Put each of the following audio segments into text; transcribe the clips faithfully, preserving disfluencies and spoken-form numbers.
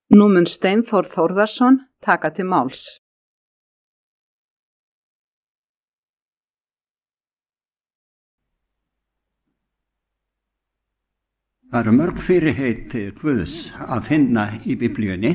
Nú mun Steinþór Þórðarson taka til máls. Það eru mörg fyrirheiti Guðs að finna í Biblíunni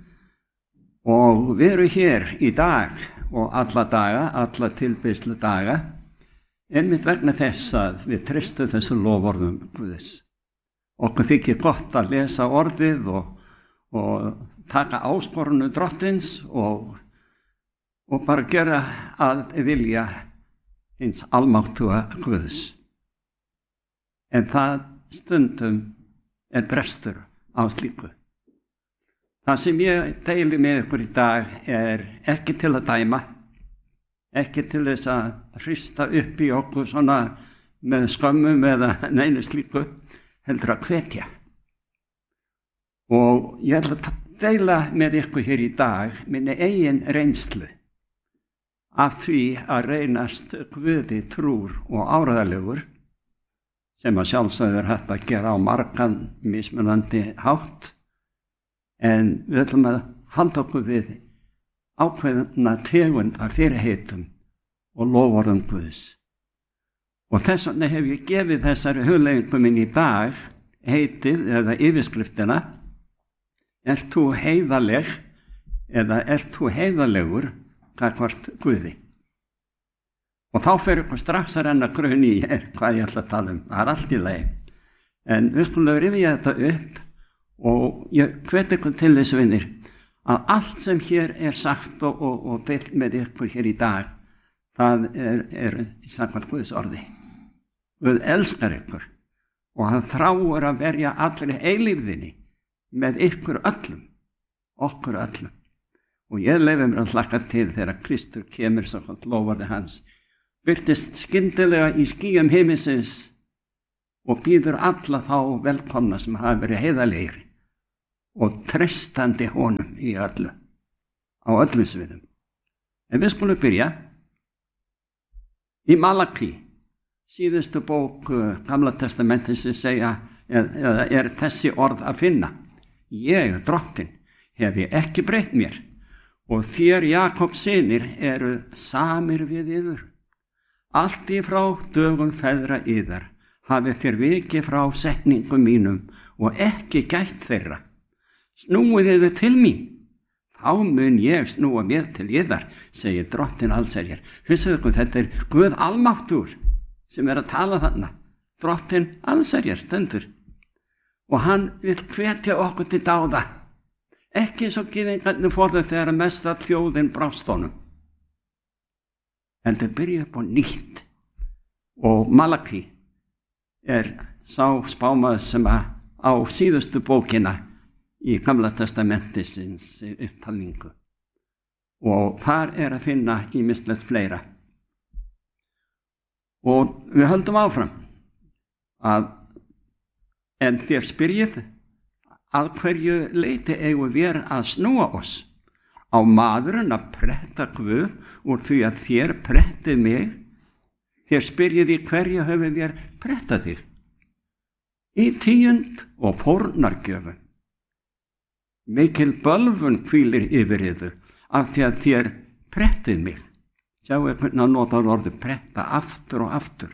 og við erum hér í dag og alla daga, alla tilbeiðslu daga, einmitt vegna þess að við treystum þessu loforðum Guðs. Okkur þykir gott að lesa orðið og, og taka áskorunu drottins og, og bara gera að vilja hins almáttuga Guðs. En það stundum er brestur á slíku. Það sem ég deili með ykkur í dag er ekki til að dæma, ekki til þess að hrista upp í okkur svona með skömmum eða neinu slíku, heldur að hvetja. Og ég ætla að deila með ykkur hér í dag minni eigin reynslu af því að reynast Guði trúr og áreiðanlegur, sem að sjálfsögðu er hægt að gera á margan mismunandi hátt, en við ætlum að halda okkur við ákveðna tegundar fyrirheitum og loforðum Guðs. Og þess vegna hef ég gefið þessari hugleiðingu minni í dag heitið eða yfirskriftina: Ert þú heiðaleg eða ert þú heiðalegur gagnvart Guði? Og þá fer ykkur strax að renna grun í er hvað ég ætla að tala um. Það er allt í lagi. En við skulum rifja þetta upp og ég hvet ykkur til þess vinir að allt sem hér er sagt og, og, og deilt með ykkur hér í dag, það er, er samkvæmt Guðs orði. Guð elskar ykkur og hann þráir að verja allri eilífðinni með ykkur öllum, okkur öllum. Og ég leyfi mér að hlakka til þegar Kristur kemur samkvæmt loforði hans, birtist skyndilega í skýjum himinsins og býður alla þá velkomna sem hafa verið heiðalegir og treystandi honum í öllu, á öllum sviðum. En við skulum byrja í Malaki, síðustu bók Gamla testamentins, sem segja, eða er þessi orð að finna: Ég, drottinn, hef ég ekki breytt mér, og þér Jakobs synir eru samir við yður. Allt í frá dögum feðra yðar hafið þér vikið frá setningum mínum og ekki gætt þeirra. Snúið yður til mín, þá mun ég snúa mér til yðar, segir drottinn allsherjar. Hugsaðu ykkur, þetta er Guð almáttugur sem er að tala þarna. Drottinn allsherjar stendur. Og hann vil hvetja okkur til dáða. Ekki eins og gyðingarnir fóru þegar mesta þjóðin brást honum. En þau byrja upp á nýtt. Og Malaki er sá spámaður sem að á síðustu bókina í Gamla testamentisins upptalningu. Og þar er að finna ýmislegt fleira. Og við höldum áfram að en þér spyrjið, að hverju leyti eigum við að snúa oss? Á maðurinn að pretta Guð úr því að þér prettið mig? Þér spyrjið í hverju höfum við prettað þig? Í tíund og fórnargjöfum. Mikil bölvun hvílir yfir yður af því að þér prettið mig. Sjáu hvernig að nota orðið pretta aftur og aftur.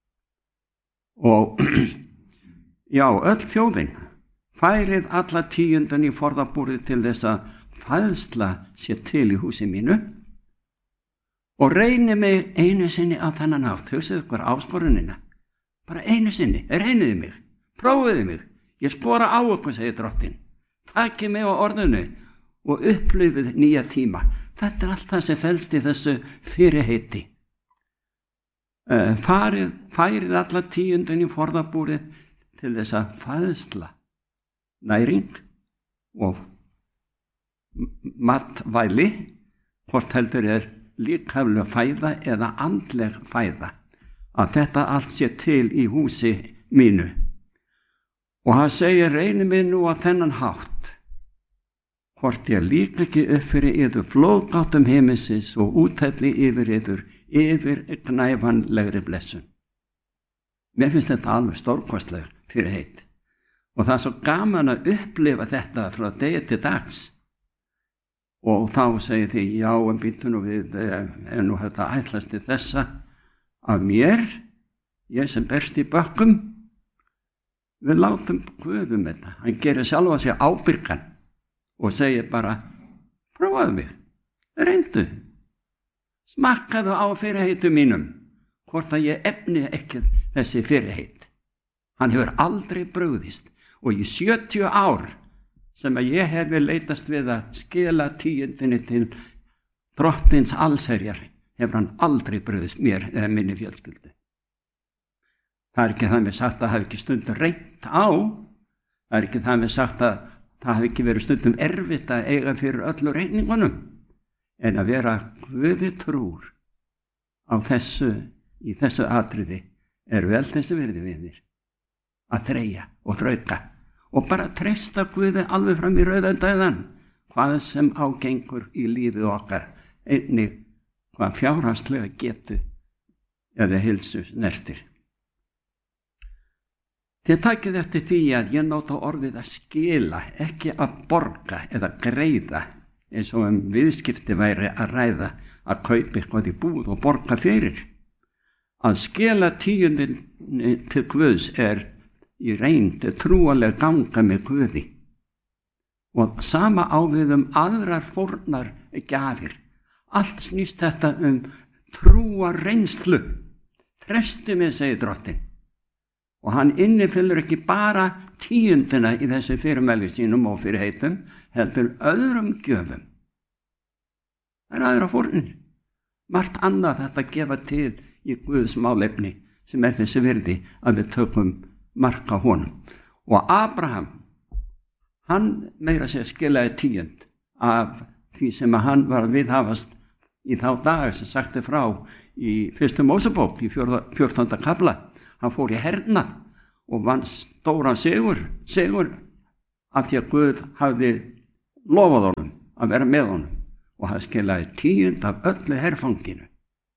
Og já, öll þjóðin færið alla tíundan í forðabúrið til þess að fæðsla sé til í húsi mínu og reyni mig einu sinni á þennan hátt. Hugsið ykkur áskorunina. Bara einu sinni, reyniði mig, prófiði mig. Ég skora á ykkur, segir drottinn. Takið mig á orðinu og upplifið nýja tíma. Þetta er allt það sem felst í þessu fyrirheiti. Uh, farið, færið alla tíundan í forðabúrið til þess að fæðsla, næring og matvæli, hvort heldur er líkamleg fæða eða andleg fæða, að þetta allt sé til í húsi mínu. Og hann segir, reyni mig nú að þennan hátt, hvort ég líka ekki upp fyrir yður flóðgáttum himinsins og úthelli yfir yður, yfir gnæfanlegri blessun. Mér finnst þetta alveg stórkostleg fyrirheit. Og það er svo gaman að upplifa þetta frá degi til dags. Og þá segir því, já, en býttu nú við, er nú þetta ætlast til þessa af mér, ég sem berst í bökkum, við látum Guð um þetta. Hann gerir sjálfa sig ábyrgan og segir bara, prófaðu mig, reyndu, smakkaðu á fyrirheitum mínum, hvort að ég efni ekki þessi fyrirheit. Hann hefur aldrei brugðist og í sjötíu ár sem að ég hefði leitast við að skila tíundinni til drottins allsherjar, hefur hann aldrei brugðist mér eða minni fjölskyldu. Það er ekki það með sagt að það hafi ekki stundum reynt á, það er ekki það með sagt að það hafi ekki verið stundum erfitt að eiga fyrir öllu reyningunum, en að vera Guði trúr á þessu, í þessu atriði er vel þessi virði vinir, að þreyja og þrauka og bara treysta Guði alveg fram í rauðan dauðan, hvað sem ágengur í lífið okkar, einnig hvað fjárhagslega getu eða heilsu snertir. Þið takið eftir því að ég nota orðið að skila, ekki að borga eða greiða, eins og um viðskipti væri að ræða að kaupa eitthvað í búð og borga fyrir. Að skila tíundin til Guðs er í reynd trúaleg ganga með Guði. Og sama á við um aðrar fórnar gjafir. Allt snýst þetta um trúa reynslu. Treystu mig, segir drottinn. Og hann innifyllir ekki bara tíundina í þessi fyrirmæli sínum og fyrirheitum, heldur öðrum gjöfum. Það er aðra fórnir. Margt annað þetta gefa til í Guðs málefni sem er þessi virði að við tökum marka honum. Og Abraham, hann meira sér skilaði tíund af því sem að hann var að viðhafast í þá daga sem sagti frá í fyrstu Mósebók í fjórtánda kafla. Hann fór í hernað og vann stóran sigur, sigur af því að Guð hafði lofað honum að vera með honum og hann skilaði tíund af öllu herfanginu.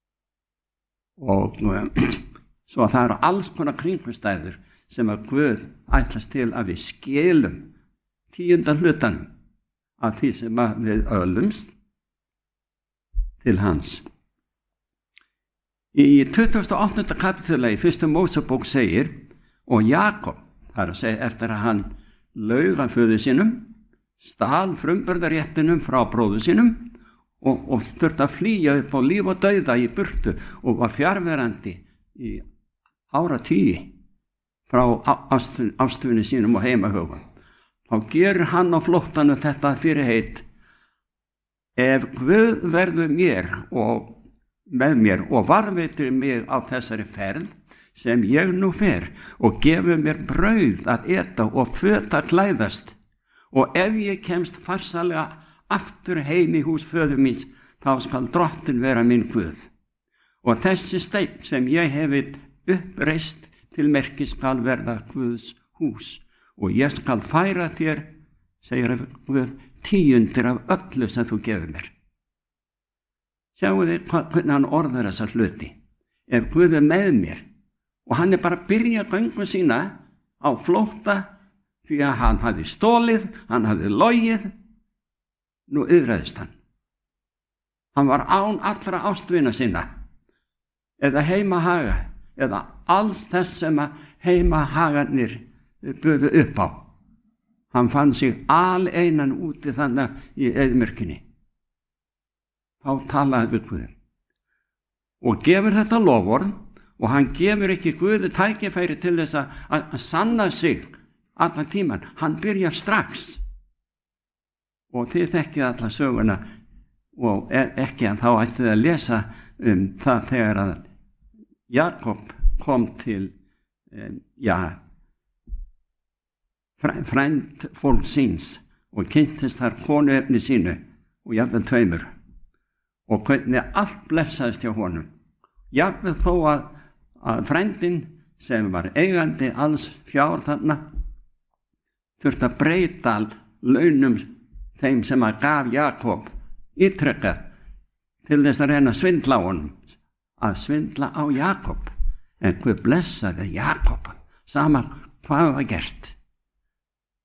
Og svo að það eru alls konar kringumstæður sem að Guð ætlast til að við skilum tíunda hlutanum af því sem að við öllumst til hans. Í tuttugasta og áttunda kapítula í fyrstu Mósebók segir, og Jakob, það er að segja eftir að hann lauga föður sínum, stal frumburðaréttinum frá bróður sínum og, og þurfti að flýja upp á líf og dauða í burtu og var fjarverandi í áratugi frá ástvinni sínum og heimahögum. Þá gerur hann á flóttanu þetta fyrirheit, ef Guð verður mér og með mér og varveitir mig á þessari ferð sem ég nú fer og gefur mér brauð að eta og föt að klæðast og ef ég kemst farsalega aftur heim í hús föður míns þá skal drottinn vera minn Guð og þessi steinn sem ég hefi uppreist til merkis skal verða Guðs hús og ég skal færa þér, segir Guð, tíundir af öllu sem þú gefur mér. Sjáu þið hvernig hann orðar þessa hluti. Ef Guð er með mér og hann er bara að byrja göngu sína á flótta því að hann hafði stólið, hann hafði logið, nú yðræðist hann. Hann var án allra ástvina sína eða heimahaga eða alls þess sem að heimahagarnir buðu upp á. Hann fann sig aleinan úti þannig í eyðimörkinni. Þá talaði við Guð og gefur þetta loforð og hann gefur ekki Guði tækifæri til þess að, að sanna sig allan tíman, hann byrjar strax og þið þekkið alla söguna og ekki en þá ættið að lesa um það þegar að Jakob kom til um, já frænd fólk síns og kynntist þar konuefni sínu og jafnvel tveimur og hvernig allt blessaðist hjá honum. Jafnvel þó að, að frændin sem var eigandi alls fjár þarna þurfti að breyta launum þeim sem að gaf Jakob ítrekkað til þess að reyna að svindla á honum, að svindla á Jakob. En Guð blessaði Jakob, sama hvað var gert.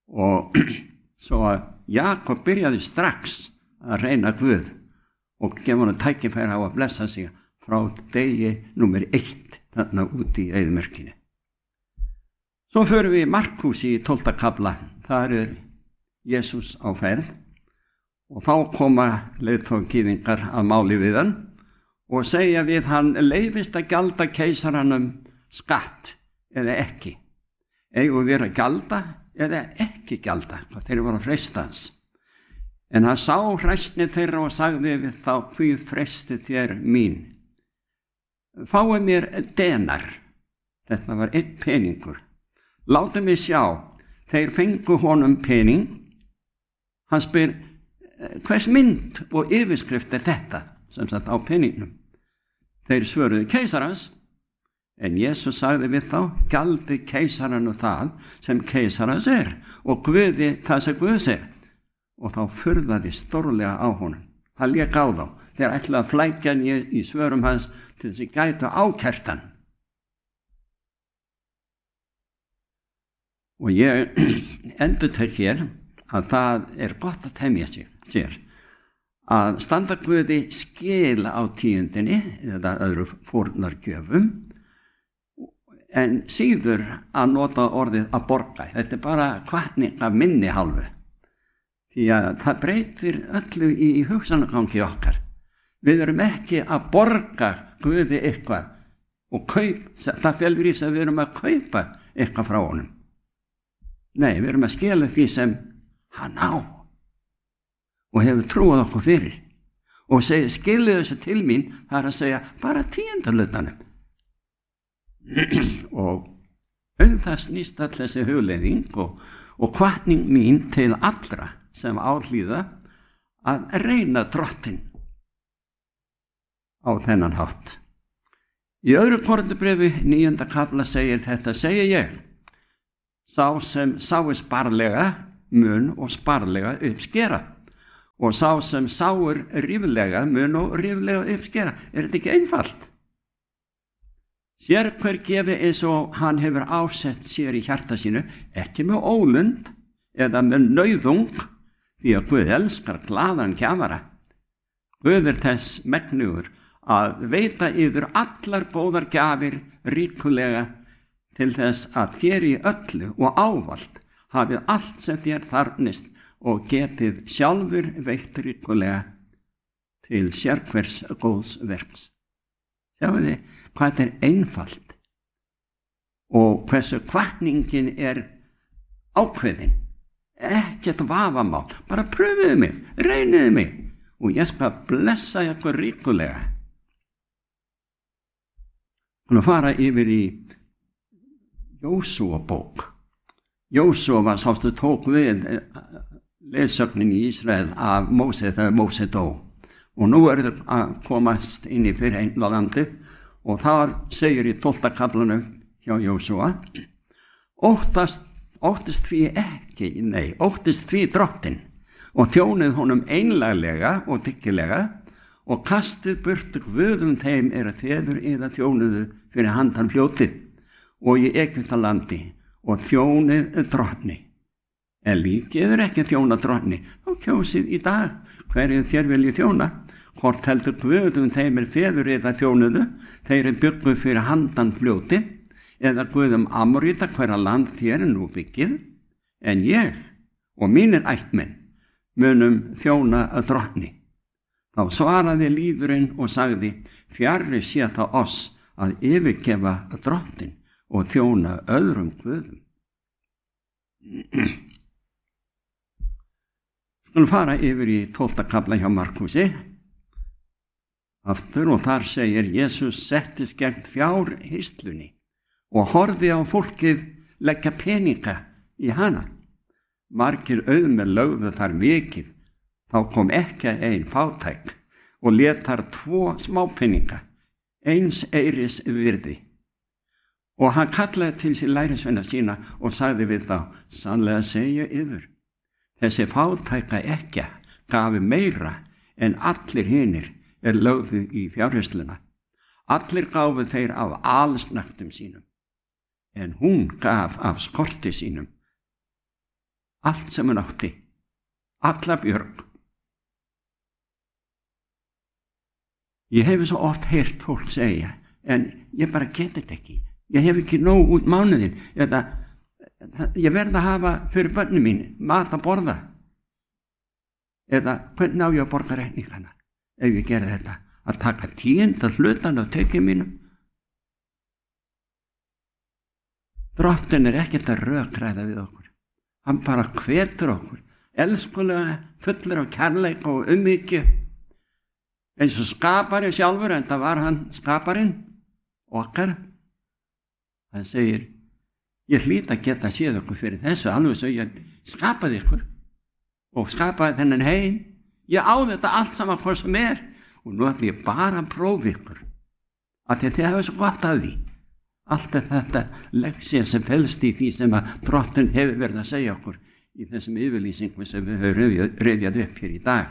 Og svo Jakob byrjaði strax að reyna Guð og gefa hann tækifæri á að blessa sig frá degi númer eitt þarna úti í eyðimörkinni. Svo förum við í Markús í tólfta kafla. Þar er Jesús á ferð og þá koma leiðtogagyðingar að máli við hann og segja við hann: leyfist að gjalda keisaranum skatt eða ekki? Eigum við að gjalda eða ekki gjalda? Þeir voru að freista hans. En hann sá hræsni þeirra og sagði við þá: hví freisti þér mín? Fáið mér denar. Þetta var einn peningur. Láta mig sjá. Þeir fengu honum pening. Hann spyr: hvers mynd og yfirskrift er þetta sem sagt á peningnum? Þeir svöruðu: keisarans. En Jesús sagði við þá: gjaldi keisaranu það sem keisarans er og Guði það sem Guðs er. Og þá furðaði stórlega á honum. Hann lék á þá. Þeir ætlaði að flækja hann í, í svörum hans til þess að gæta ákært hann. Og ég endurtek hér að það er gott að temja sér að standa Guði skil á tíundinni eða öðru fórnargjöfum, en síður að nota orðið að borga. Þetta er bara hvatning af minni hálfu, því að það breytir öllu í hugsanagangi okkar. Við erum ekki að borga Guði eitthvað og kaup, það felur í sig að við erum að kaupa eitthvað frá honum. Nei, við erum að skila því sem hann á og hefur trúað okkur fyrir og segja: skilið þessu til mín, það er að segja bara tíundarhlutanum. Og um það snýst all þessi hugleiðing og, og hvatning mín til allra sem áhlýða að reyna Drottinn á þennan hátt. Í öðru Korinthubréfi níunda kafla segir: þetta segi ég, sá sem sái sparlega mun og sparlega uppskera, og sá sem sáir ríflega mun og ríflega uppskera. Er þetta ekki einfalt? Sér hver gefi eins og hann hefur ásett sér í hjarta sínu, ekki með ólund eða með nauðung, því að Guð elskar glaðan gjafara. Guð er þess megnugur að veita yður allar góðar gjafir ríkulega, til þess að þér í öllu og ávallt hafið allt sem þér þarfnist og getið sjálfur veitt ríkulega til sérhvers góðs verks. Sjáu þið hvað þetta er einfalt og hversu hvatningin er ákveðin. Ekkert vafamál, bara pröfuðu mig, reyniðu mig og ég skal blessa ykkur ríkulega. Hún fara yfir í Jósúa bók. Jósúa var sástu tók við leiðsögnin í Ísrael af Móse þegar Móse dó. Og nú er það að komast inn í fyrir landið og þar segir í tólfta kaflanum hjá Jósúa: óttast, óttist því ekki, nei, óttist því Drottinn og þjónið honum einlaglega og dyggilega og kastið burtu guðum þeim er að feður yðar þjónuðu fyrir handan fljótið og í Egyptalandi og þjónið Drottni. En líkið er ekki þjóna Drottni, þá kjósið í dag hverju þér viljið þjóna. Hvort heldur guðum þeim er feður yðar þjónuðu, þeir er byggu fyrir handan fljótið, eða guðum Amoríta hverja land þér er nú byggið, en ég og mínir ættmenn munum þjóna að Drottni. Þá svaraði líðurinn og sagði: fjarri sé það oss að yfirgefa Drottinn og þjóna öðrum guðum. Skulum fara yfir í tólfta kafla hjá Markúsi aftur og þar segir: Jesús settist gegn fjárhirslunni og horfði á fólkið leggja peninga í hana. Margir auðmenn lögðu þar mikið, þá kom ekki ein fátæk og lét þar tvo smápeninga, eins eiris virði. Og hann kallaði til sér lærisveina sína og sagði við þá: sannlega segja yður, þessi fátæka ekkja gafi meira en allir hinir er lögðu í fjárhirsluna. Allir gáfu þeir af alsnaktum sínum, en hún gaf af skorti sínum allt sem hann átti, alla björg. Ég hef svo oft heyrt fólk segja, en ég bara get þetta ekki. Ég hef ekki nóg út mánuðin, eða ég verð að hafa fyrir börnum mín mat að borða. Eða hvernig á ég að borga reikningana ef ég gerði þetta, að taka tíunda hlutan af tekjum mínum. Drottinn er ekkert að rökræða við okkur. Hann bara hvetur okkur, elskulega, fullur af kærleik og umhyggju, eins og skapari sjálfur, en það var hann skaparinn okkar. Hann segir, ég hlýt að geta séð okkur fyrir þessu, alveg svo ég skapaði ykkur og skapaði þennan heim. Ég á þetta allt saman hvað sem er, og nú ætlum ég bara að prófa ykkur, að þið hefur svo gott af því. Allt er þetta leksía sem felst í því sem að Drottinn hefur verið að segja okkur í þessum yfirlýsingum sem við höfum rifjað upp hér í dag.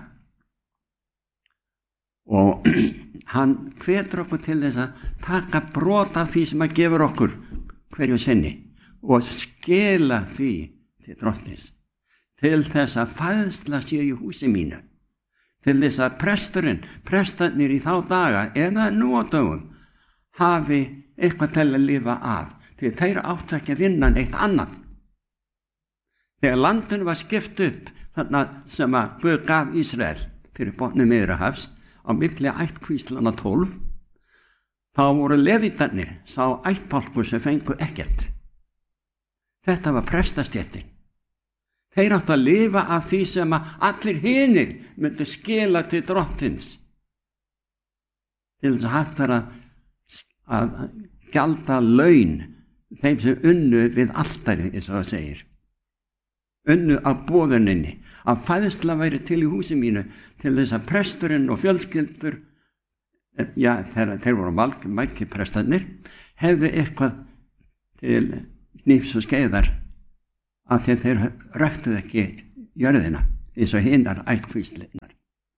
Og hann hvetur okkur til þess að taka brot af því sem að gefur okkur hverju sinni og skila því til Drottins, til þess að fæðsla sé í húsi mínu, til þess að presturinn, prestarnir í þá daga eða nú á dögum hafi eitthvað til að lifa af, því þeir áttu ekki að vinna neitt annað. Þegar landinu var skipt upp, þarna sem að Guð gaf Ísrael fyrir botni Miðjarðarhafs á milli ættkvíslana tólf, þá voru levítarnir, sá ættbálkur sem fengu ekkert. Þetta var prestastéttin. Þeir áttu að lifa af því sem að allir hinir myndu skila til Drottins, til þess að hægt vera að gjalda laun þeim sem unnu við altarið, eins og það segir. Unnu af boðuninni, að fæðsla væri til í húsi mínu, til þess að presturinn og fjölskyldur, já, þeir, þeir voru mælki prestarnir, hefðu eitthvað til hnífs og skeiðar, að þeir, þeir ræktuð ekki jörðina, eins og hinnar ættkvíslinnar.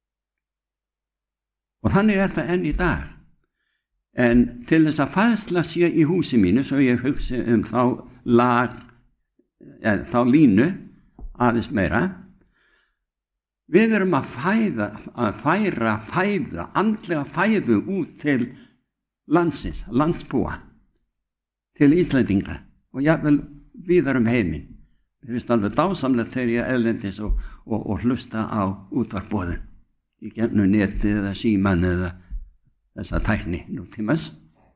Og þannig er það enn í dag. En til þess að fæðsla sé í húsi mínu, svo ég hugsi um þá lag, eða þá línu aðeins meira, við erum að fæða, að færa fæða, andlega fæðu út til landsins, landsbúa, til Íslendinga og jafnvel víðar um heiminn. Mér finnst alveg dásamlegt þegar ég erlendis og, og, og hlusta á útvarpboðun í gegnum netið eða síman eða þessa tækni nútímans.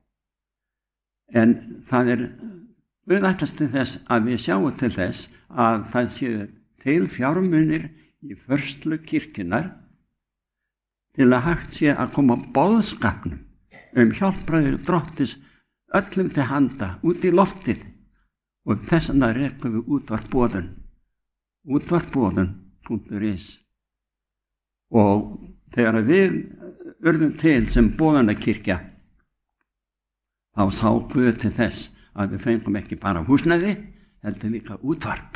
En það er auðvitað til þess að við sjáum til þess að það séu til fjármunir í förslu kirkjunar til að hægt sé að koma boðskapnum um hjálpræður Drottis öllum til handa út í loftið, og þess vegna rekum við útvarpboðun, útvarpboðun punktur is. Og þegar við urðum til sem boðanakirkja, þá sá Guð til þess að við fengum ekki bara húsnæði, heldur líka útvarp.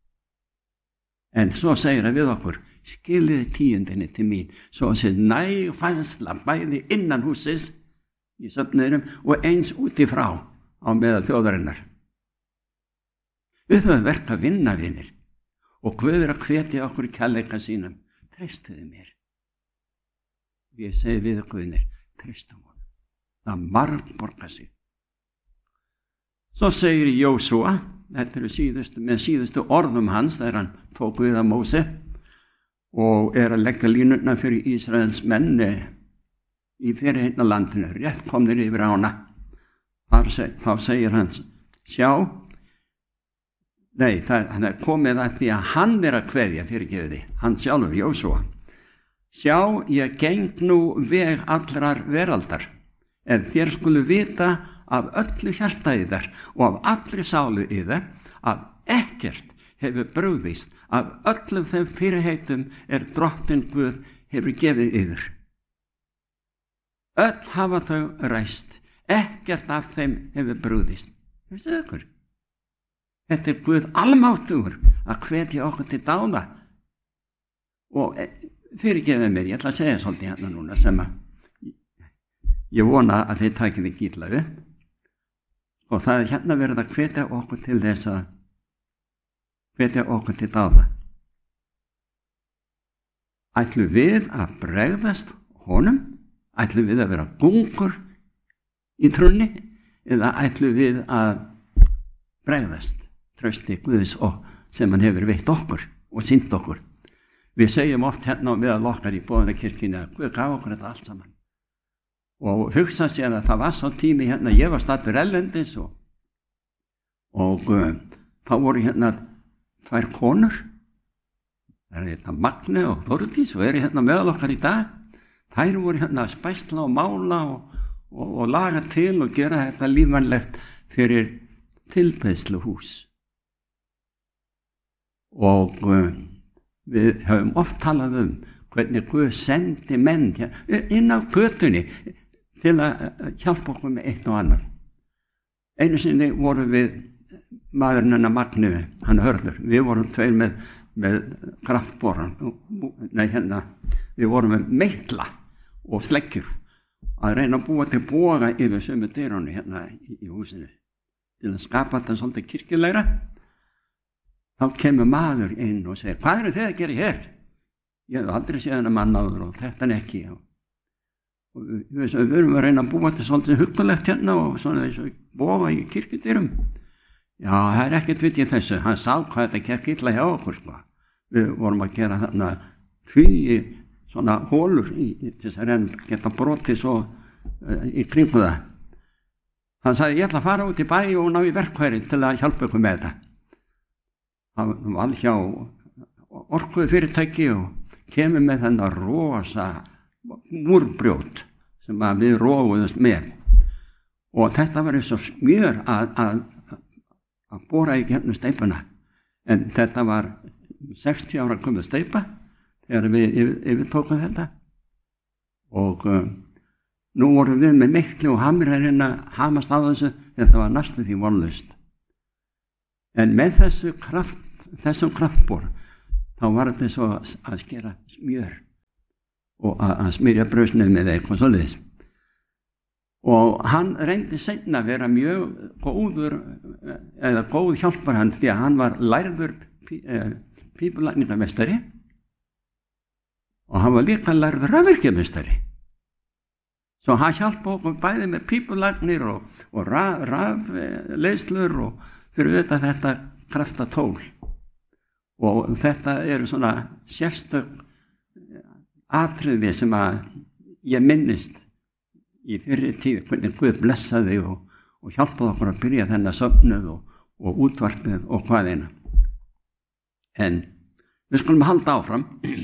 En svo segir það við okkur, skiliði tíundinni til mín, svo að sé næg fæðsla bæði innan húsins í söfnuðurum og eins úti frá á meðal þjóðarinnar. Við höfum verk að vinna vinir, og Guð er að hvetja okkur í kærleika sínum, treystuðu mér. Ég segi við Guðnir, treystum honum. Það margborgar sig. Svo segir Jósúa, þetta eru síðustu, með síðustu orðum hans, þegar hann tók við að Móse og er að leggja línuna fyrir Ísraels menn í fyrirheitna landinu, rétt komnir yfir ána. Þá segir hann, sjá, nei, það, hann er komið að því að hann er að kveðja fyrirgefiði, hann sjálfur, Jósúa. Sjá, ég geng nú veg allrar veraldar, en þér skulu vita af öllu hjarta yðar og af allri sálu yðar, að ekkert hefur brugðist af öllum þeim fyrirheitum er Drottinn Guð hefur gefið yður. Öll hafa þau ræst, ekkert af þeim hefur brugðist. Veistu það ykkur? Þetta er Guð almáttugur að hvetja okkur til dáða. Og fyrirgefið mér, ég ætla að segja svolítið hérna núna sem að ég vona að þið takið ekki illa upp, og það er hérna verið að hvetja okkur til þess að hvetja okkur til dáða. Ætlum við að bregðast honum? Ætlum við að vera gungur í trúnni? Eða ætlum við að bregðast trausti Guðs og sem hann hefur veitt okkur og sýnt okkur? Við segjum oft hérna á meðal okkar í boðunarkirkjunni að Guð gaf okkur þetta allt saman. Og hugsa sér að það var svo tími hérna, ég var staddur erlendis og, og uh, þá voru hérna tvær konur, það er hérna Magne og Þórdís og eru hérna meðal okkar í dag. Þær voru hérna að spæsla og mála og, og, og laga til og gera þetta lífvænlegt fyrir tilbeiðsluhús. Og uh, við höfum oft talað um hvernig Guð sendi menn inn á götunni til að hjálpa okkur með eitt og annað. Einu sinni vorum við maðurinn hennar Magni, hann Hörður, við vorum tveir með, með kraftboran, nei hérna, við vorum með meitla og sleggjur að reyna að búa til boga yfir sömu dyrunni hérna í, í húsinu til að skapa þetta svolítið kirkjulegra. Þá kemur maður inn og segir, hvað eru þið að gera hér? Ég hef aldrei séð hennar mann áður og þetta er ekki. Og við, við erum að reyna að búa til svolítið huggulegt hérna og svona eins og boga í kirkjudyrum. Já, það er ekkert vit í þessu. Hann sá hvað þetta gekk illa hjá okkur, sko. Við vorum að gera þarna hví svona hólur í, í þess að reyna geta brotið svo uh, í kringu það. Hann sagði, ég ætla að fara út í bæ og ná í verkfæri til að hjálpa ykkur með þetta. Hann var hjá orkuðu fyrirtæki og kemur með þennan rosa múrbrjót sem að við róguðumst með. Og þetta var eins og smjör að, að, að bora í gegnum steipuna. En þetta var sextíu ára komið steipa þegar við yfir, yfirtókum þetta. Og um, nú vorum við með miklu og hamrarinn að hamast á þessu, þetta var næstu því vonlaust. En með þessu kraft, þessum kraftbor, þá var þetta svo að skera smjör og að, að smyrja brauðsnið með eitthvað svoleiðis. Og hann reyndi seinna að vera mjög góður, eða góð hjálpar hann, því að hann var lærður pí, eh, pípulagningavestari og hann var líka lærður rafvirkjamestari. Svo hann hjálpa okkur bæði með pípulagnir og, og raf, rafleiðslur og fyrir auðvitað þetta kraftatól. Og þetta eru svona sérstök atriði sem að ég minnist í fyrri tíð, hvernig Guð blessaði og, og hjálpaði okkur að byrja þennan söfnuð og, og útvarpið og hvað eina. En við skulum halda áfram.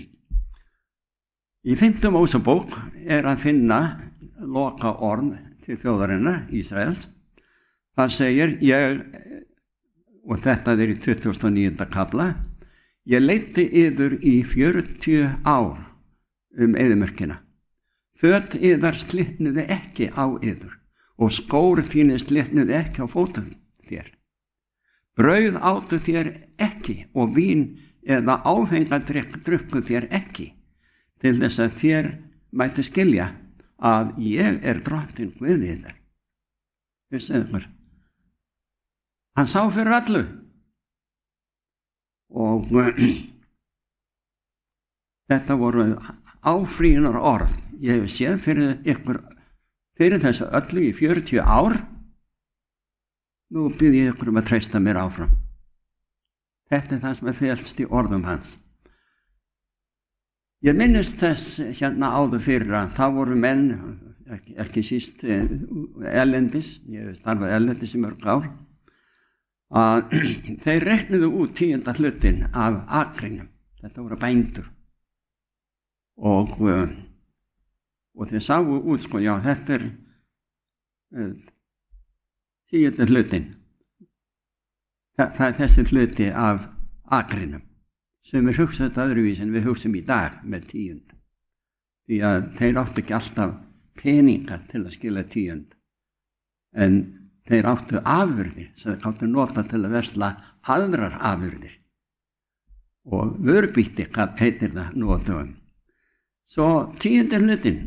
Í fimmtu Mósebók er að finna loka orð til þjóðarinnar, Ísraels. Það segir, ég, og þetta er í tuttugasta og níunda kafla, ég leiddi yður í fjörutíu ár um eyðimörkina. Föt yðar slitnuði ekki á yður og skór þínir slitnuði ekki á fótum þér. Brauð áttu þér ekki og vín eða áfengadrykk drukku þér ekki til þess að þér mætti skilja að ég er drottinn Guð yðar. Vissið ykkur? Hann sá fyrir allu og þetta voru áfrýjunar orð. Ég hef séð fyrir ykkur fyrir þessu öllu í fjörutíu ár. Nú bið ég ykkur um að treysta mér áfram. Þetta er það sem er félst í orðum hans. Ég minnist þess hérna áður fyrir að það voru menn, ekki, ekki síst erlendis, ég hef starfað erlendis í mörg ár, að þeir reiknuðu út tíunda hlutin af akrinum. Þetta voru bændur. Og, og þeir sáu út, sko, já, þetta er uh, tíunda hlutin. Þa, það er þessi hluti af akrinum sem er hugsað öðruvís en við hugsum í dag með tíund. Því að þeir áttu ekki alltaf peninga til að skila tíund. En þeir áttu afurðir sem þeir áttu nota til að versla aðrar afurðir. Og vörbýtti, hvað heitir það nú á dögum. Svo tíundir hlutin,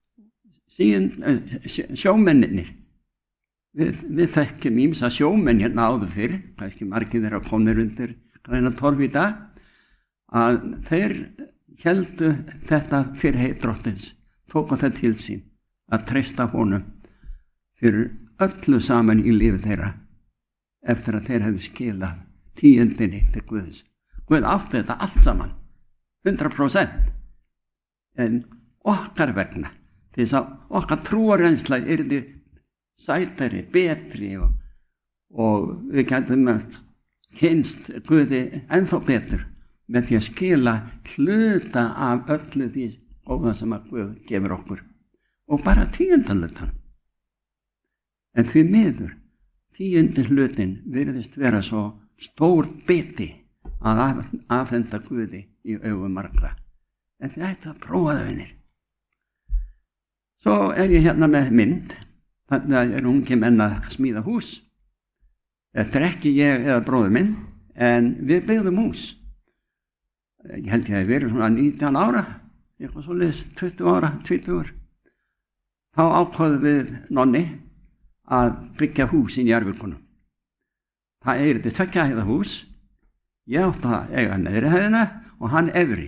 sjómenninir, við, við þekkjum ýmsa sjómenn hérna áður fyrr, kannski margir þeirra komnir undir Græna torf í dag, að þeir héldu þetta fyrirheit drottins, tóku það til sín að treysta honum fyrir öllu saman í lífi þeirra eftir að þeir hefðu skilað tíundinni til Guðs. Guð átti þetta allt saman, hundrað prósent, en okkar vegna, til þess að okkar trúarreynsla yrði sætari, betri og, og við gætum kynst Guði ennþá betur með því að skila hluta af öllu því góða sem að Guð gefur okkur og bara tíundalutan. En því miður, tíundi hlutin virðist vera svo stór biti að af, afhenda Guði í augum margra. En þið ættu að prófa það, vinir. Svo er ég hérna með mynd, þannig að er ungi menn að smíða hús. Þetta er ekki ég eða bróður minn, en við byggðum hús. Ég held ég að við erum svona nítján ára, eitthvað svoleiðis, tuttugu ára, tvítugur. Þá ákváðum við nonni að byggja hús í Njarðvíkunum. Það er þetta tveggja hæða hús. Ég átti að eiga neðri hæðina og hann efri.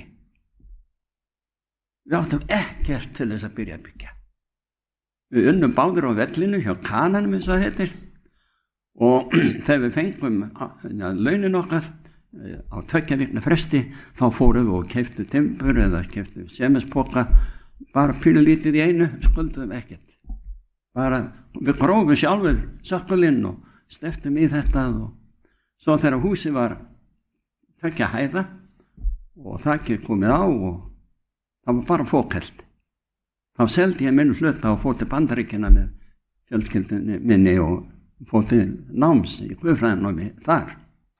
Við áttum ekkert til þess að byrja að byggja. Við unnum báður á vellinu hjá Kananum eins og það heitir og þegar við fengum launin okkar á tveggja vikna fresti þá fórum við og keyptum timbur eða keyptum sementspoka, bara pínulítið í einu, skulduðum ekkert. Bara við grófum sjálfur sökkulinn og steftum í þetta og svo þegar húsið var tveggja hæða og þakið komið á og það var bara fókelt. Þá seldi ég minn hluta og fór til Bandaríkina með fjölskyldunni minni og fór til náms í guðfræðinámi þar.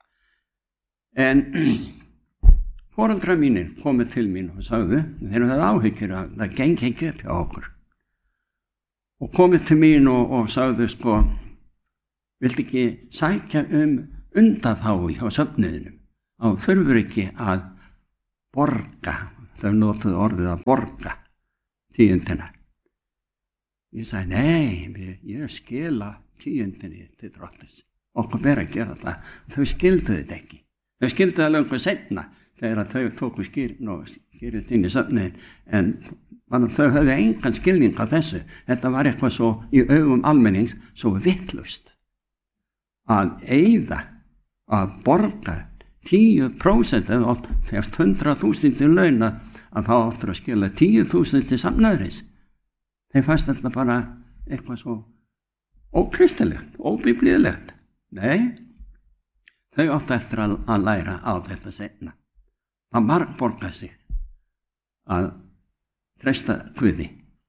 En foreldrar mínir komið til mín og sagðu, þeir eru það áhyggjur að það gengi ekki upp hjá okkur. Og komið til mín og, og sagðu sko, viltu ekki sækja um undanþágu hjá söfnuðinum? Þá þurfur ekki að borga, þau notuðu orðið að borga tíundina. Ég sagði, nei, ég skila tíundinni til drottins. Okkur ber að gera það. Þau skildu þetta ekki. Þau skildu það löngu seinna þegar þau tóku skýrin og skýrist inn í söfniðin. En þau höfðu engan skilning á þessu. Þetta var eitthvað svo í augum almennings svo vitlaust. Að eyða, að borga tíu prósent eða fyrst hundrað þúsund í laun að þá áttur að skila tíu þúsund til samnæðurins. Þeir fannst þetta bara eitthvað svo ókristilegt, óbiblíulegt. Nei, þau áttu eftir að, að læra á þetta seinna. Það margborgar sig að treysta Guði.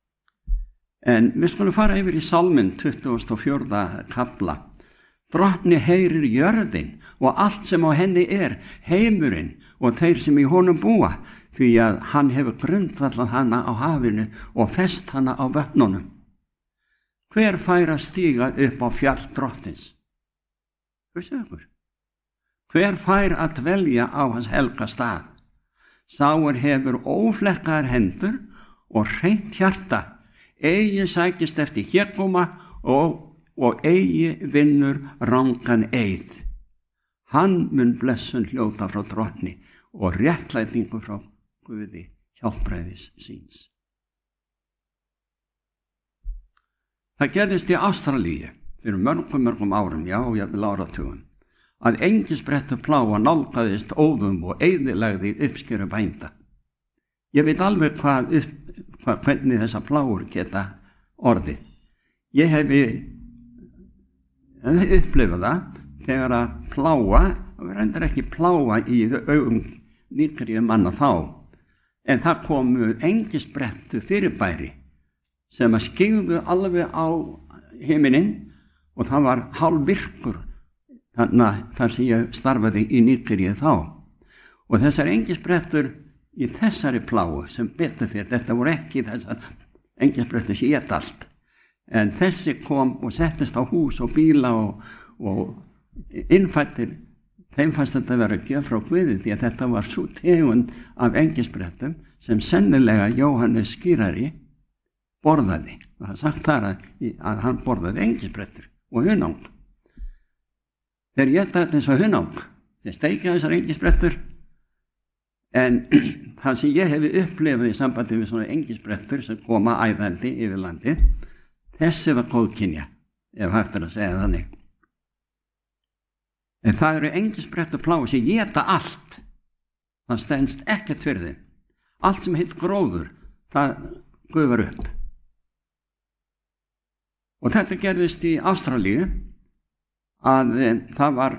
En við skulum fara yfir í Sálminn tuttugasta og fjórða kafla. Drottni heyrir jörðin og allt sem á henni er, heimurinn og þeir sem í honum búa, því að hann hefur grundvallað hana á hafinu og fest hana á vötnunum. Hver fær að stíga upp á fjall drottins? Hver ykkur? Hver fær að dvelja á hans helga stað? Sáir hefur óflekkaðar hendur og hreint hjarta, eigi sækist eftir hégóma og og eigi vinnur rangan eið. Hann mun blessun hljóta frá drottni og réttlætingu frá Guði hjálpræðis síns. Það gerðist í Ástralíu fyrir mörgum mörgum árum, já, og jafnvel áratugum, að engisbrettur plága nálgaðist óðum og eyðilegði uppskeru bænda. Ég veit alveg hvað, upp, hvað hvernig þessa plágur geta orðið. Ég hefi upplifa það þegar að plága, það reyndar ekki plága í augum nýrri manna þá, en það komu engisbrettu fyrirbæri sem að skyggðu alveg á himininn og það var hálfvirkur þar sem ég starfaði í nýrri þá. Og þessar engisbrettur í þessari plágu sem betur fyrir, þetta voru ekki þessar engisbrettur sem ég allt. En þessi kom og settist á hús og bíla og, og innfættir, þeim fannst þetta vera að gjöf frá Guði því að þetta var svo tegund af engisbrettum sem sennilega Jóhannes skýrari borðaði. Það er sagt þar að, að hann borðaði engisbrettur og hunang. Þeir éta þetta eins og hunang, þeir steikja þessar engisbrettur, en það sem ég hefi upplifað í sambandi við svona engisbrettur sem koma æðandi yfir landi, þessi var góðkynja, ef hægt er að segja þannig. En það eru engisbrettur plágur sem éta allt, það stenst ekkert fyrir þeim. Allt sem heit gróður, það gufar upp. Og þetta gerðist í Ástralíu, að það var,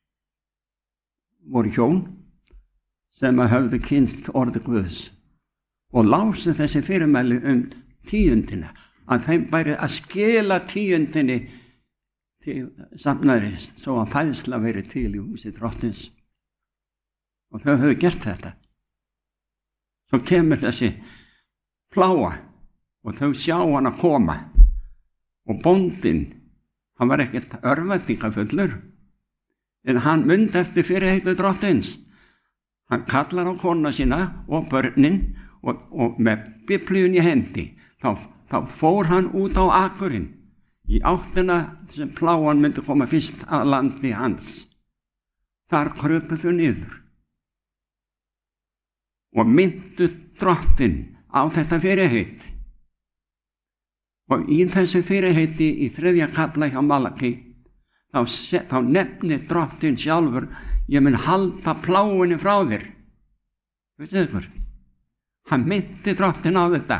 voru hjón sem að höfðu kynst orði Guðs og lásu þessi fyrirmæli um tíundina, að þeim bæri að skila tíundinni til safnaðarins svo að fæðsla veri til í húsi drottins. Og þau höfðu gert þetta. Svo kemur þessi plága og þau sjá hann að koma og bóndinn, hann var ekkert örvæntingafullur, en hann mundi eftir fyrirheitu drottins. Hann kallar á konuna sína og börnin og, og með biblíun í hendi. Þá, þá fór hann út á akurinn í áttina sem plágan myndi koma fyrst að landi hans. Þar krupu þau niður og myndu drottin á þetta fyrirheit. Og í þessu fyrirheiti í þriðja kafla hjá Malaki, þá, þá nefnir drottin sjálfur, ég mun halda plágunni frá þér. Veistu ykkur? Hann myndi drottin á þetta.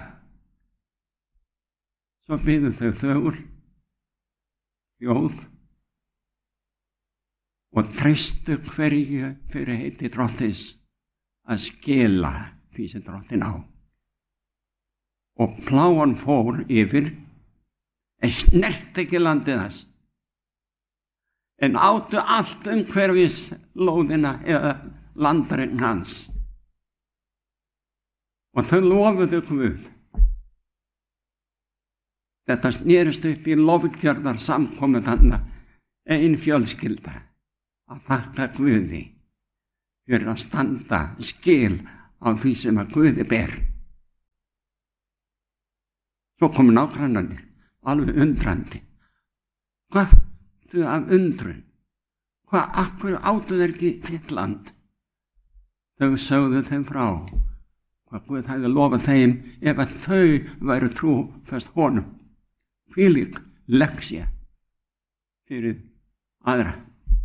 Svo biðu þau þögul, þjóð, og treystu hverju fyrirheiti drottins að skila því sem drottin á. Og plágan fór yfir, en snert ekki landið þess, en áttu allt um hverfis lóðina eða landarinn hans. Og þau lofuðu Guð. Þetta snerist upp í lofgjörðar samkomu þarna, ein fjölskylda, að þakka Guði fyrir að standa skil á því sem að Guði ber. Svo komu nágrannarnir, alveg undrandi. Hvað þau af undrun? Hvað, akkur áttu þeir ekki þitt land? Þau sögðu þeim frá hvað Guð hefði lofað þeim ef að þau væru trúfast honum. Hvílík leksía fyrir aðra.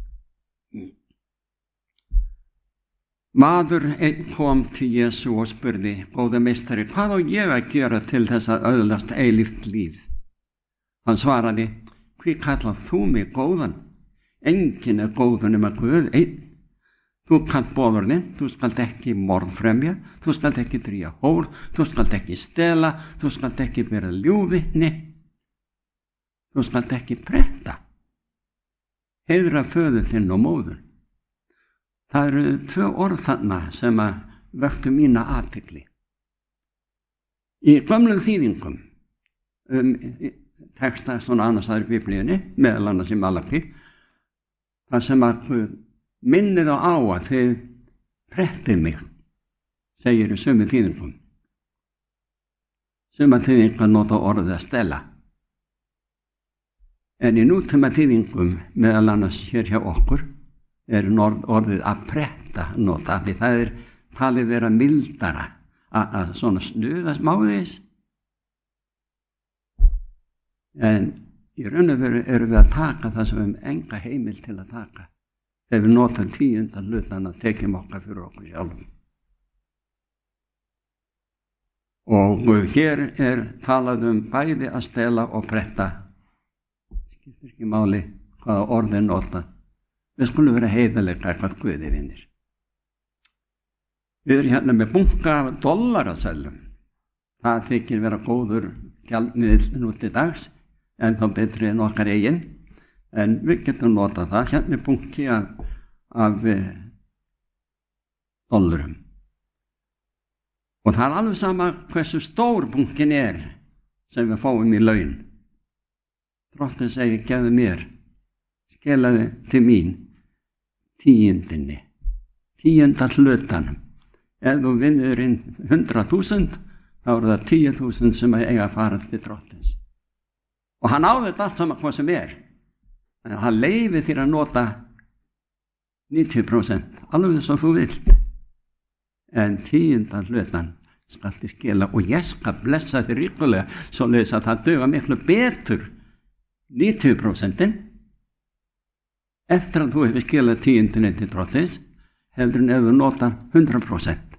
Maður einn kom til Jesú og spurði, góða meistari, hvað á ég að gera til þess að öðlast eilíft líf? Hann svaraði, hví kallað þú mig góðan? Enginn er góður nema Guð einn. Þú kannt boðorðin, þú skalt ekki morðfremja, þú skalt ekki drýja hór, þú skalt ekki stela, þú skalt ekki vera ljúgvitni, þú skalt ekki pretta. Heiðra föður þinn og móður. Það eru tvö orð þarna sem að vöktu mína athygli. Í gömlum þýðingum, um, texta svona annars aðri í Biblíunni, meðal annars í Malaki, það sem að minnið á á að þið prettið mig, segir í sömu þýðingum. Sömu þýðingum nota orðið að stela. En í nútíma þýðingum, meðal annars hér hjá okkur, er orðið að pretta nota, því það er talið vera mildara að, að svona snuða smáðis. En í raun og veru erum við að taka það sem við hefum enga heimil til að taka. Þegar við notum tíundan hlutan að tekjum okkar fyrir okkur sjálfum. Og hér er talað um bæði að stela og pretta. Það skiptir ekki máli hvaða orðin nota. Við skulum vera heiðarlega hvað Guði vinir. Við erum hérna með bunka af dollaraseðlum. Það þykir vera góður gjaldmiðill nú til dags, en þá betri en okkar eigin. En við getum notað það. Hérna er bunki af, af dollarum. Og það er alveg sama hversu stór bunkin er sem við fáum í laun. Drottinn segir, gefðu mér, skelaði til mín tíundinni, tíunda hlutanum. Ef þú vinnur inn hundrað þúsund, þá eru það tíu þúsund sem eiga að fara til drottins. Og hann á þetta allt saman hvað sem er. En hann leyfir þér að nota níutíu prósent, alveg svo þú vilt. En tíundan hlutan skal þið skila og ég skal blessa þið ríkulega svo leiðis að það duga miklu betur níutíu prósentin eftir að þú hefur skilað tíundinni til drottins heldur en ef þú notar hundrað prósent.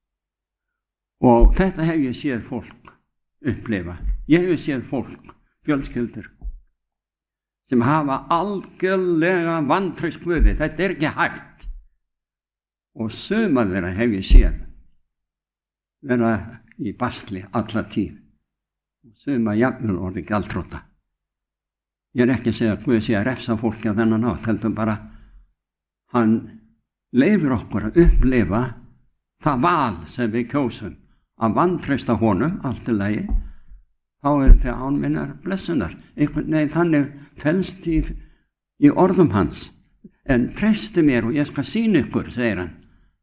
Og þetta hef ég séð fólk upplifa. Ég hef séð fólk, fjölskyldur, sem hafa algjörlega vantraust Guði. Þetta er ekki hægt. Og suma þeirra hef ég séð vera í basli alla tíð. Suma jafnvel orðið gjaldþrota. Ég er ekki að segja að Guð sé að refsa fólki á þennan hátt, heldur bara hann leyfir okkur að upplifa það val sem við kjósum að vantreysta honum allt í lagi, þá er þetta ánminnar blessunar. Einhvern veginn þannig felst í, í orðum hans. En treysti mér og ég skal sýna ykkur, segir hann,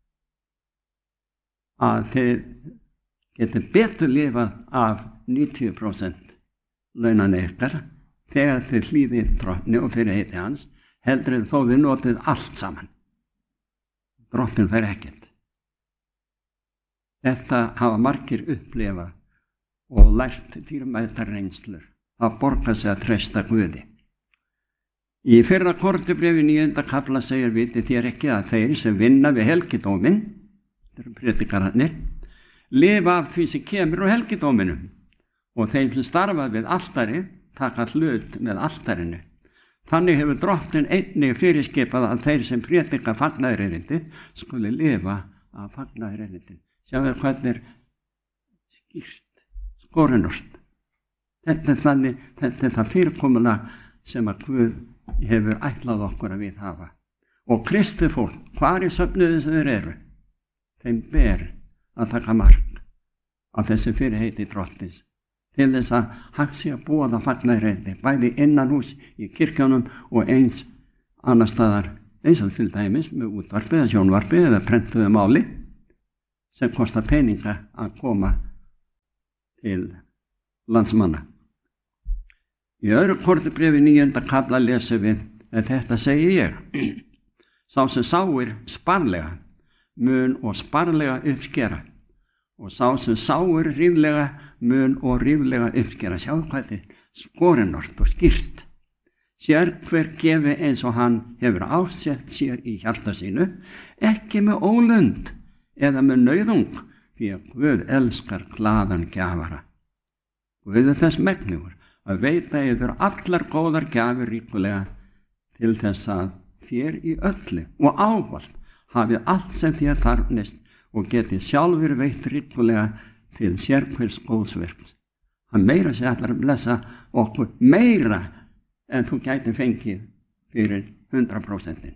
að þið getur betur lifað af níutíu prósent launanna ykkar þegar þið hlýðið drottni og fyrir heiti hans, heldur en þó þið notið allt saman. Drottin fer ekkert. Þetta hafa margir upplifað og lært dýrmætar reynslur. Það borgar sig að treysta Guði. Í fyrra Korintubréfi níunda kafla segir vitið þér ekki að þeir sem vinna við helgidóminn, þetta eru predikararnir, lifa af því sem kemur úr helgidóminum og þeim sem starfa við altarið taka hlut með altarinu. Þannig hefur drottin einnig fyrirskipað að þeir sem predika fagnaðarerindi skuli lifa af fagnaðarerindi. Sjáðu hvernig er skýrt, skorinort. Þetta er þannig, þetta er það fyrirkomulag sem að Guð hefur ætlað okkur að við hafa. Og kristið fólk, hvar í söfnuði sem þeir eru, þeim ber að taka mark á þessi fyrirheiti drottins til þess að hægt sé að búa það fagnaðarerindi, bæði innan hús í kirkjunum og eins annar staðar, eins og til dæmis með útvarpi eða sjónvarpi eða prentuðu máli sem kostar peninga að koma til landsmanna. Í öðru Korintubréfi níunda kafla lesum við en þetta segi ég. Sá sem sáir sparlega mun og sparlega uppskera og sá sem sáir ríflega mun og ríflega uppskera. Sjáu hvað þið skorinort og skýrt. Sér hver gefi eins og hann hefur ásett sér í hjarta sínu, ekki með ólund eða með nauðung, því að Guð elskar glaðan gjafara. Guð er þess megnugur að veita yfir allar góðar gjafir ríkulega til þess að þér í öllu og ávallt hafið allt sem þér þarfnist og getið sjálfur veitt ríkulega til sérhvers góðsverks. Hann meira sér allar að blessa okkur meira en þú gæti fengið fyrir hundrað prósent.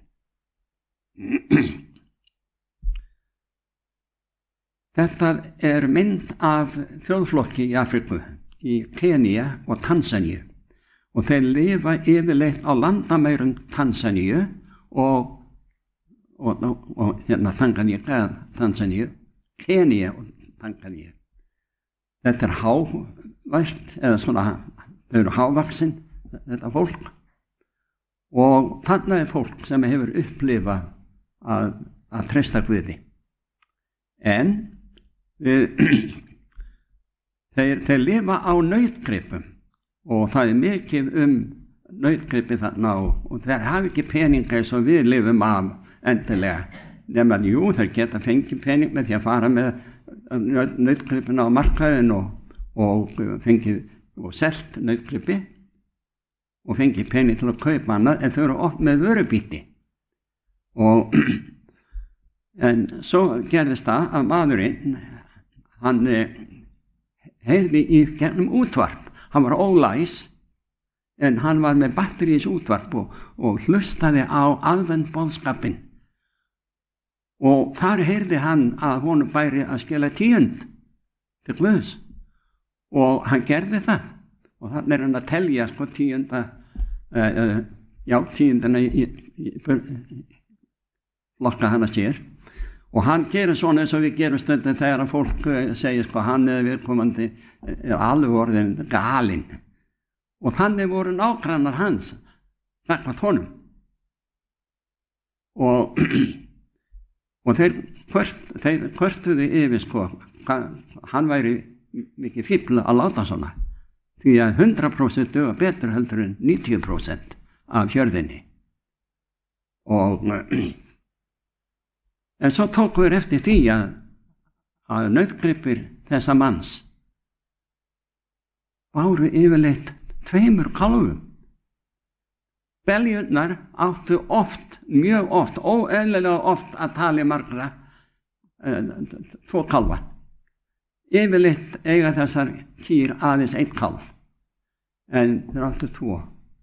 Þetta er mynd af þjóðflokki í Afríku, í Kenía og Tansaníu og þeir lifa yfirleitt á landamærum Tansaníu og, og, og, og hérna Tanganíka, Tansaníu, Kenía og Tanganíu. Þetta er hávært, eða svona, þau eru hávaksin, þetta fólk og þarna er fólk sem hefur upplifað að, að treysta Guði. En við Þeir, þeir lifa á nautgripum og það er mikið um nautgripi þarna og, og þeir hafa ekki peninga eins og við lifum af endilega. Nefnum að jú, þeir geta fengið pening með því að fara með nautgripina á markaðin og, og fengið og selt nautgripi og fengið pening til að kaupa annað en þau eru oft með vörubíti. Og en svo gerðist það að maðurinn, hann heyrði í gegnum útvarp. Hann var ólæs, en hann var með batterís útvarp og, og hlustaði á aðventboðskapinn. Og þar heyrði hann að honum bæri að skila tíund til Guðs. Og hann gerði það. Og þannig er hann að telja sko tíunda, uh, uh, já, tíundana í, í, í flokka hana sér. Og hann gerir svona eins og við gerum stundum þegar að fólk segir sko hann eða viðkomandi er alveg orðin galinn. Og þannig voru nágrannar hans gagnvart honum. og, og þeir, hvort, þeir hvörtuði yfir sko, hann væri mikið fífl að láta svona, því að hundrað prósent duga betur heldur en níutíu prósent af hjörðinni. Og en svo tóku þeir eftir því að, að nauðgripir þessa manns báru yfirleitt tveimur kálfum. Beljurnar áttu oft, mjög oft, óeðlilega oft að tala margra e, tvo kálfa. Yfirleitt eiga þessar kýr aðeins einn kálf, en þeir áttu tvo.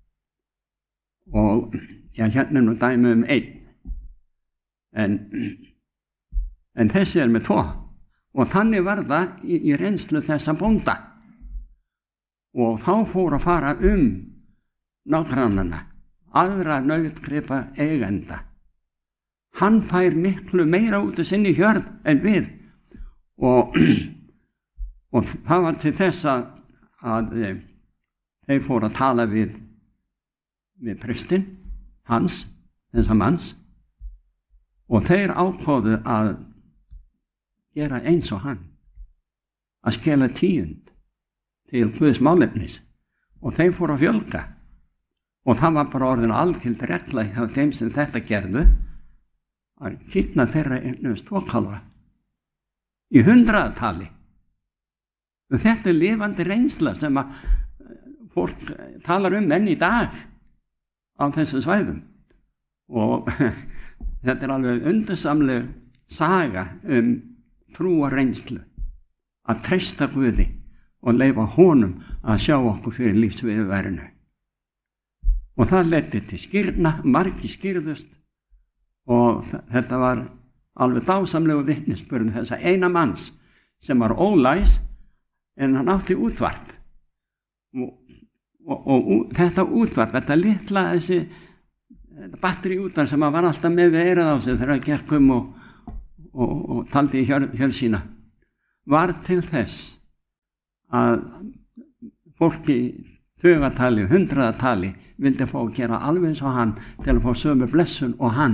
Og já, hérna nú dæmi um einn. En, en þessi er með tvo. Og þannig var það í, í reynslu þessa bónda. Og þá fór að fara um nágrannana, aðra nauðgripa eigenda. Hann fær miklu meira út af sinni hjörð en við. Og, og það var til þess að, að þeir fór að tala við, við prestinn hans, þessa manns, og þeir ákváðu að gera eins og hann, að skela tíund til Guðs málefnis, og þeir fóru að fjölga, og það var bara orðin algild regla hjá þeim sem þetta gerðu, að kýrna þeirra eignast tvo kálfa í hundraðatali. Þetta er lifandi reynsla sem að fólk talar um enn í dag á þessum svæðum, og þetta er alveg undursamleg saga um trúa reynslu, að treysta Guði og leyfa honum að sjá okkur fyrir lífsviðurværinu. Og það leiddi til skírna, margir skírðust, og þetta var alveg dásamlegu vitnisburð þessa eina manns sem var ólæs, en hann átti útvarp. Og, og, og, og þetta útvarp, þetta litla þessi batteríútvarp sem var alltaf með við eyrað á sig þegar hann gekk um og, og, og taldi í hjörð, hjörð sína, var til þess að fólki tugatali, hundraðatali vildi fá að gera alveg eins og hann til að fá sömu blessun og hann.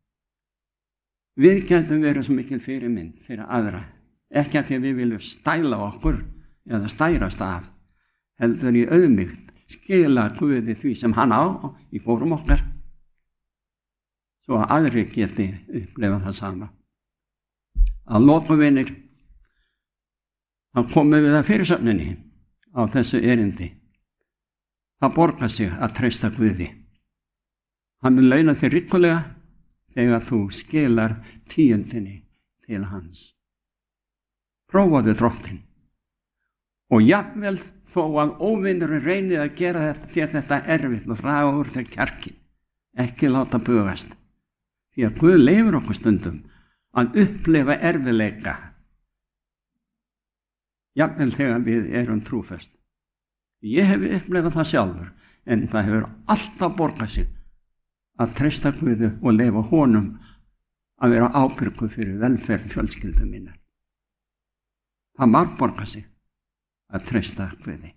Við getum verið svo mikil fyrirmynd fyrir aðra, ekki að því að við viljum stæla okkur eða stærast af, heldur í auðmýkt skila Guði því sem hann á í fórum okkar, svo að aðri geti upplifað það sama. Að lokum vinir, þá komum við að fyrirsögninni á þessu erindi. Það borgar sig að treysta Guði. Hann mun launa þér ríkulega þegar þú skilar tíundinni til hans. Prófaðu Drottinn. Og jafnvel þó að óvinnurinn reynið að gera þér þetta erfitt og draga úr þér kjarkin, ekki láta bugast. Því að Guð leyfir okkur stundum að upplifa erfiðleika, jafnvel þegar við erum trúföst. Ég hef upplifað það sjálfur, en það hefur alltaf borgað sig að treysta Guði og leyfa honum að vera ábyrgur fyrir velferð fjölskyldu minnar. Það má borga sig að treysta Guði.